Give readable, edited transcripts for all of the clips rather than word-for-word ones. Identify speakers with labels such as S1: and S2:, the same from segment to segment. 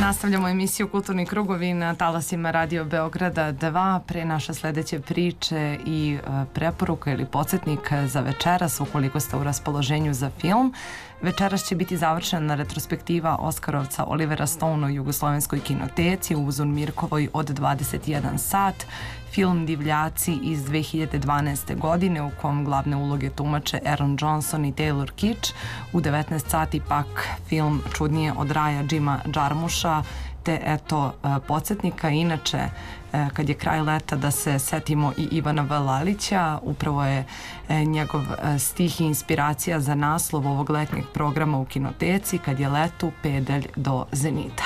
S1: Nastavljamo emisiju Kulturni krugovi na talasima Radio Beograda 2. Pre naše sledeće priče i preporuka ili podsjetnik za večeras, ukoliko ste u raspoloženju za film. Večeras će biti završena retrospektiva Oskarovca Olivera Stone u Jugoslovenskoj kinoteci u Uzun Mirkovoj od 21 sat. Film Divljaci iz 2012. godine u kom glavne uloge tumače Aaron Johnson i Taylor Kitsch. U 19 sati pak film Čudnije od raja Jima Jarmusha, te eto podsjetnika. Inače, kad je kraj leta, da se setimo i Ivana Valalića. Upravo je njegov stih i inspiracija za naslov ovog letnjeg programa u kinoteci, kad je letu pedalj do zenita.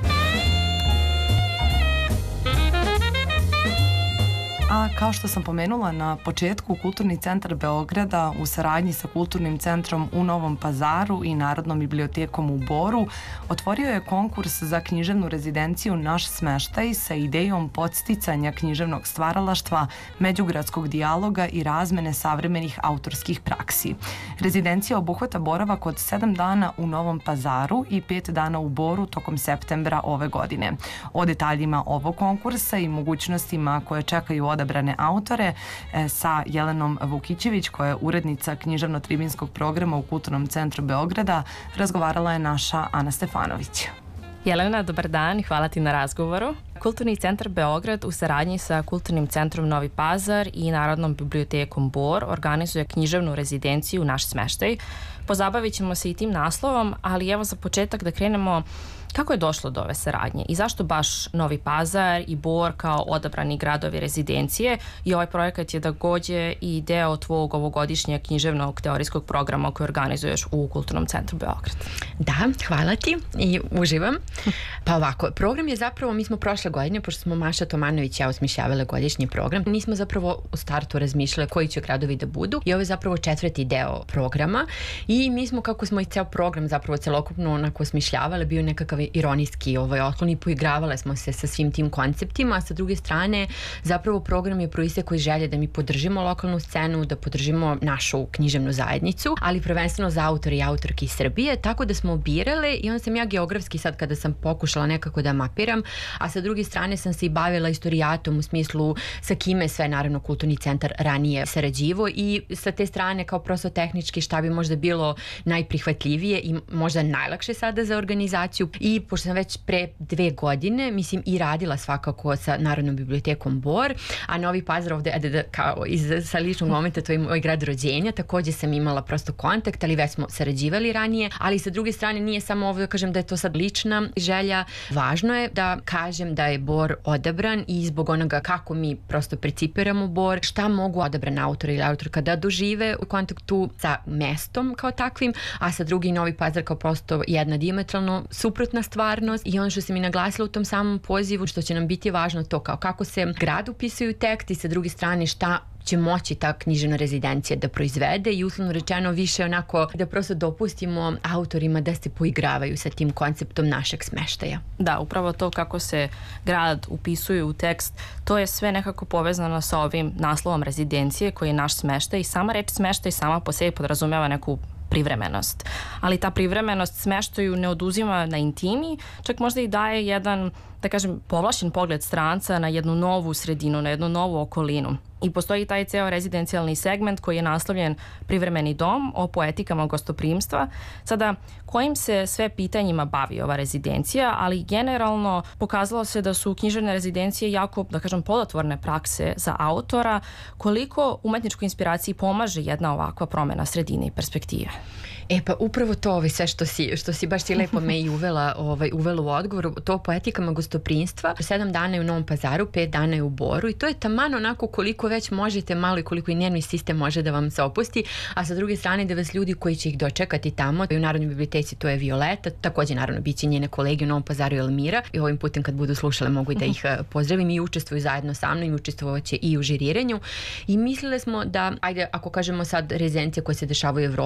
S1: A kao što sam pomenula na početku, Kulturni centar Beograda u saradnji sa Kulturnim centrom u Novom Pazaru i Narodnom bibliotekom u Boru otvorio je konkurs za književnu rezidenciju Naš smeštaj sa idejom podsticanja književnog stvaralaštva, međugradskog dijaloga i razmene savremenih autorskih praksi. Rezidencija obuhvata boravak od 7 dana u Novom Pazaru i 5 dana u Boru tokom septembra ove godine. O detaljima ovog konkursa i mogućnostima koje čekaju odabrane autore sa Jelenom Vukićević, koja je urednica književno-tribinskog programa u Kulturnom centru Beograda, razgovarala je naša Ana Stefanović.
S2: Jelena, dobar dan i hvala ti na razgovoru. Kulturni centar Beograd u saradnji sa Kulturnim centrom Novi Pazar i Narodnom bibliotekom Bor organizuje književnu rezidenciju Naš smeštaj. Pozabavit ćemo se i tim naslovom, ali evo za početak da krenemo. Kako je došlo do ove saradnje i zašto baš Novi Pazar i Bor kao odabrani gradovi rezidencije, i ovaj projekat je takođe i deo tvog ovogodišnjeg književnog teorijskog programa koji organizuješ u Kulturnom centru Beograd?
S3: Da, hvala ti i uživam. Pa ovako, program je zapravo, mi smo prošle godine, pošto smo Maša Tomanović i ja osmišljavale godišnji program, nismo zapravo u startu razmišljale koji će gradovi da budu i ovo je zapravo 4. deo programa i mi smo, kako smo i ceo program zapravo celokupno onako osmišljavale, bio nekakav ironijski otklon i poigravale smo se sa svim tim konceptima, a sa druge strane zapravo program je proistekao iz želje da mi podržimo lokalnu scenu, da podržimo našu književnu zajednicu, ali prvenstveno za autore i autorke iz Srbije, tako da smo birale i onda sam ja geografski sad kada sam pokušala nekako da mapiram, a sa druge strane sam se i bavila istorijatom u smislu sa kime sve naravno Kulturni centar ranije sarađivo i sa te strane kao prosto tehnički šta bi možda bilo najprihvatljivije i možda najlakše sada za organizaciju. I pošto sam već pre 2 godine, mislim, i radila svakako sa Narodnom bibliotekom Bor, a Novi Pazar ovde, kao sa ličnog momenta, to je moj grad rođenja, takođe sam imala prosto kontakt, ali već smo sarađivali ranije, ali sa druge strane nije samo ovo da kažem da je to sad lična želja. Važno je da kažem da je Bor odabran i zbog onoga kako mi prosto precipiramo Bor, šta mogu odabran autor ili autorka da dožive u kontaktu sa mestom kao takvim, a sa drugi Novi Pazar kao prosto jedna dijametralno suprotna stvarnost. I ono što sam i naglasila u tom samom pozivu, što će nam biti važno, to kao kako se grad upisuju tekst i sa druge strane šta će moći ta književna rezidencija da proizvede i uslovno rečeno više onako da prosto dopustimo autorima da se poigravaju sa tim konceptom našeg smeštaja.
S2: Da, upravo to kako se grad upisuje u tekst, to je sve nekako povezano sa ovim naslovom rezidencije koji je naš smeštaj i sama reč smeštaj sama po sebi podrazumeva neku privremenost. Ali ta privremenost smeštaju ne oduzima na intimi, čak možda i daje jedan, da kažem, povlašćen pogled stranca na jednu novu sredinu, na jednu novu okolinu. I postoji taj ceo rezidencijalni segment koji je naslovljen Privremeni dom, o poetikama gostoprimstva. Sada, kojim se sve pitanjima bavi ova rezidencija, ali generalno pokazalo se da su književne rezidencije jako, da kažem, plodotvorne prakse za autora. Koliko umetničkoj inspiraciji pomaže jedna ovakva promena sredine i perspektive?
S3: Pa upravo to sve što si baš ti lepo me i uvela u odgovor, to poetikama gostoprimstva. 7 dana je u Novom Pazaru, 5 dana je u Boru i to je taman onako koliko već možete malo i koliko i nervni sistem može da vam se opusti, a sa druge strane da vas ljudi koji će ih dočekati tamo, u Narodnoj biblioteci to je Violeta, takođe naravno biće njene kolege u Novom Pazaru Elmira i ovim putem kad budu slušale mogu da ih pozdravim i učestvuju zajedno sa mnom i učestvovaće i u žiriranju i mislile smo da, ajde ako kažemo sad rezidencije koje se dešavaju u Evropi, to je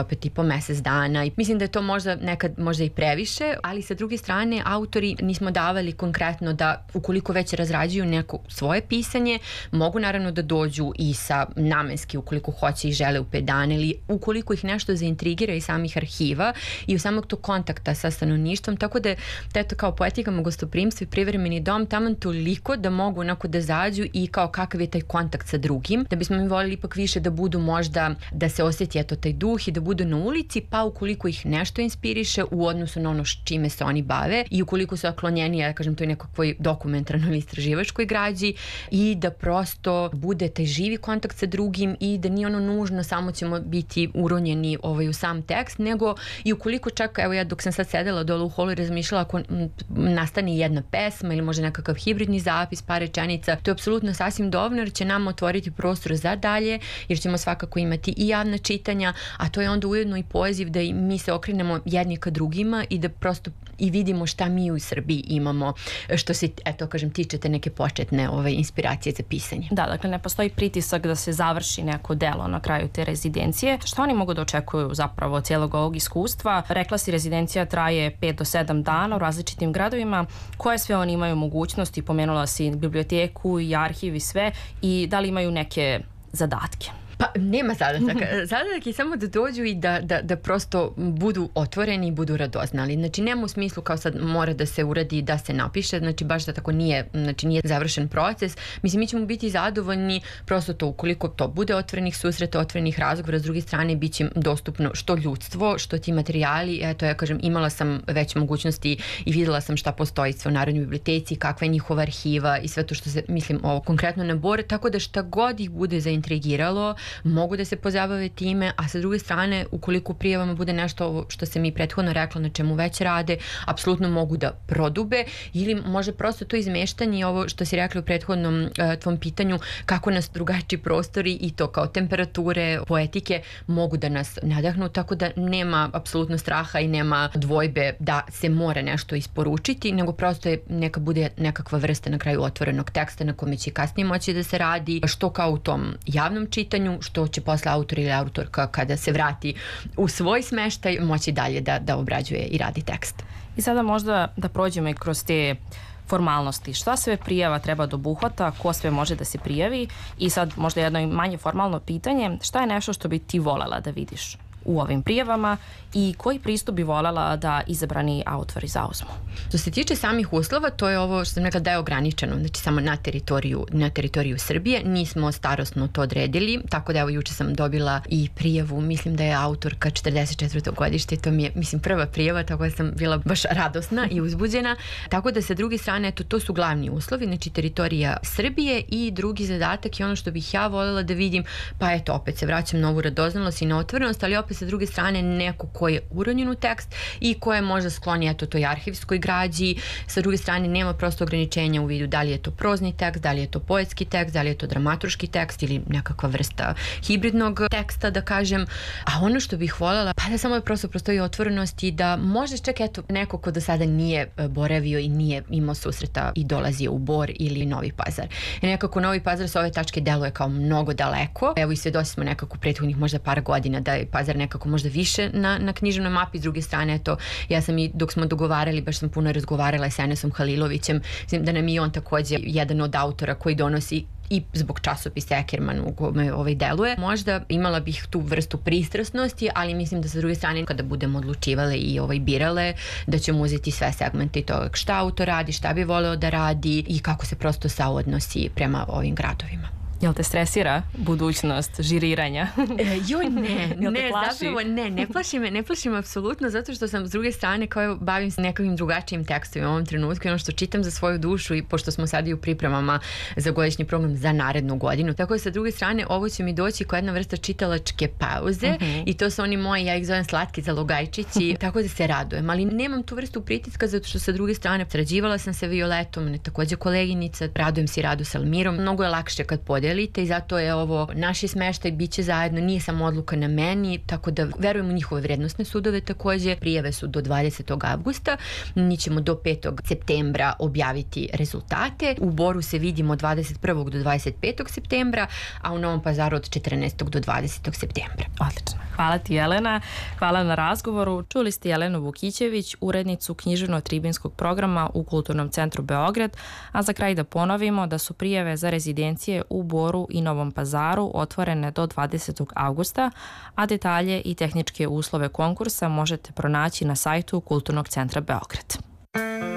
S3: opet i po mesec dana. I mislim da je to možda i previše, ali sa druge strane autori nismo davali konkretno da ukoliko već razrađuju neko svoje pisanje, mogu naravno da dođu i sa namenski ukoliko hoće i žele u 5 dana ili ukoliko ih nešto zaintrigira iz samih arhiva i u samog tog kontakta sa stanovništvom, tako da je eto kao Poetikama, gostoprimstvo i privremeni dom taman toliko da mogu onako da zađu i kao kakav je taj kontakt sa drugim, da bismo mi voljeli ipak više da budu možda, da se osjeti eto taj duh i da budu na ulici, pa ukoliko ih nešto inspiriše u odnosu na ono čime se oni bave i ukoliko su oklonjeni, ja kažem, toj nekakvoj dokumentarnoj ili istraživačkoj građi i da prosto bude taj živi kontakt sa drugim i da nije ono nužno samo ćemo biti uronjeni u sam tekst, nego i ukoliko čak, evo ja dok sam sad sedela dole u holu i razmišljala ako nastane jedna pesma ili možda nekakav hibridni zapis, par rečenica, to je apsolutno sasvim dovoljno jer će nam otvoriti prostor za dalje, jer ćemo svakako imati i javna čitanja, a to je onda ujedno i poziv da i mi se okrenemo jedni ka drugima i da prosto i vidimo šta mi u Srbiji imamo što se, eto kažem, tiče te neke početne inspiracije za pisanje.
S2: Da, dakle ne postoji pritisak da se završi neko delo na kraju te rezidencije. Šta oni mogu da očekuju zapravo cijelog ovog iskustva? Rekla si, rezidencija traje 5 do 7 dana u različitim gradovima. Koje sve oni imaju mogućnosti? Pomenula si biblioteku i arhiv i sve. I da li imaju neke zadatke?
S3: Pa nema zadataka. Zadatak je samo da dođu i da prosto budu otvoreni i budu radoznali. Znači nema u smislu kao sad mora da se uradi da se napiše, znači baš da tako nije završen proces. Mislim, mi ćemo biti zadovoljni prosto to ukoliko to bude otvorenih susreta, otvorenih razgovora, s druge strane bit će dostupno što ljudstvo, što ti materijali. Eto, ja kažem, imala sam već mogućnosti i videla sam šta postoji sve u Narodnoj biblioteci, kakva je njihova arhiva i sve to što se, mislim, ovo konkretno ne bore, tako da šta god ih bude zaintrigiralo, mogu da se pozabave time, a sa druge strane, ukoliko u prijavama bude nešto ovo što se mi prethodno rekla na čemu već rade, apsolutno mogu da prodube ili može prosto to izmeštanje, ovo što si rekla u prethodnom tvom pitanju, kako nas drugačiji prostori i to kao temperature, poetike mogu da nas nadahnu, tako da nema apsolutno straha i nema dvojbe da se mora nešto isporučiti, nego prosto je neka bude nekakva vrsta na kraju otvorenog teksta na kome će kasnije moći da se radi, što kao u tom javnom čitanju, što će posle autor ili autorka kada se vrati u svoj smeštaj moći dalje da obrađuje i radi tekst.
S2: I sada možda da prođemo i kroz te formalnosti. Šta sve prijava treba da obuhvata, ko sve može da se prijavi i sad možda jedno manje formalno pitanje, šta je nešto što bi ti volela da vidiš u ovim prijavama i koji pristup bi voljela da izabrani autori zauzmu?
S3: Što se tiče samih uslova, to je ovo što sam rekla da je ograničeno, znači samo na teritoriju Srbije. Nismo starosno to odredili, tako da evo juče sam dobila i prijavu, mislim da je autorka 44. godište, to mi je, mislim, prva prijava, tako da sam bila baš radosna i uzbuđena. Tako da sa druge strane, eto, to su glavni uslovi, znači teritorija Srbije i drugi zadatak je ono što bih ja voljela da vidim, pa eto, opet se vraćam na ovu radoznalost i na otvorenost, ali opet sa druge strane neko ko je uronjen u tekst i ko je možda skloni eto toj arhivskoj građi. Sa druge strane nema prosto ograničenja u vidu da li je to prozni tekst, da li je to poetski tekst, da li je to dramaturški tekst ili nekakva vrsta hibridnog teksta, da kažem. A ono što bih voljela, pa da samo je prosto postoji otvorenost i da možda čak eto neko ko do sada nije boravio i nije imao susreta i dolazio u Bor ili Novi Pazar. I nekako Novi Pazar sa ove tačke deluje kao mnogo daleko. Evo i svedoci smo nekako prethodnih možda par godina da je Pazar nekako možda više na književnoj mapi. S druge strane, eto, ja sam i dok smo dogovarali, baš sam puno razgovarala sa Enesom Halilovićem, mislim da nam i on također jedan od autora koji donosi i zbog časopisa Ekerman u kome deluje. Možda imala bih tu vrstu pristrasnosti, ali mislim da sa druge strane kada budemo odlučivale i birale, da ćemo uzeti sve segmente i toga šta autor radi, šta bi voleo da radi i kako se prosto saodnosi prema ovim gradovima.
S2: Jel te stresira budućnost žiriranja?
S3: Ne plaši me apsolutno, zato što sam s druge strane kao bavim se nekakvim drugačijim tekstovima u ovom trenutku i ono što čitam za svoju dušu i pošto smo sad i u pripremama za godišnji program za narednu godinu. Tako da sa druge strane ovo će mi doći kao jedna vrsta čitalačke pauze i to su oni moji, ja ih zovem slatki zalogajčići, tako da se radujem, ali nemam tu vrstu pritiska zato što sa druge strane sarađivala sam sa Violetom, također koleginica, radujem se i radu sa Almirom. Mnogo je lakše kad podelim podelite i zato je ovo naši smeštaj, bit će zajedno, nije samo odluka na meni, tako da verujemo u njihove vrednostne sudove takođe. Prijave su do 20. avgusta, mi ćemo do 5. septembra objaviti rezultate. U Boru se vidimo od 21. do 25. septembra, a u Novom Pazaru od 14. do 20. septembra.
S2: Odlično. Hvala ti, Jelena. Hvala na razgovoru. Čuli ste Jelenu Vukićević, urednicu književno-tribinskog programa u Kulturnom centru Beograd, a za kraj da ponovimo da su prijave za rezidencije u Boru i Novom Pazaru otvorene do 20. avgusta, a detalje i tehničke uslove konkursa možete pronaći na sajtu Kulturnog centra Beograd.